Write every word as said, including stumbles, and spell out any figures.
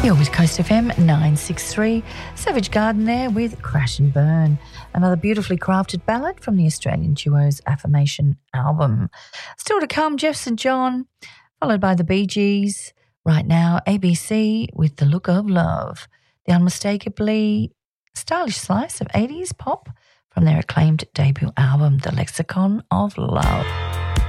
You're with Coast F M nine sixty-three. Savage Garden there with Crash and Burn. Another beautifully crafted ballad from the Australian duo's Affirmation album. Still to come, Jeff Saint John, followed by the Bee Gees. Right now, A B C with The Look of Love, the unmistakably stylish slice of eighties pop from their acclaimed debut album, The Lexicon of Love.